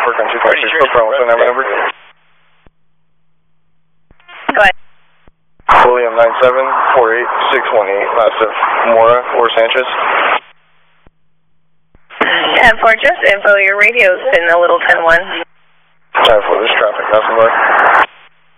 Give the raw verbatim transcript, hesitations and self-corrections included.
for country five six four, what's the number number? Go ahead. William nine seven four eight six one eight, last of Mora or Sanchez. ten four, just info, your radio's been a little ten one. Time for this traffic, nothing more.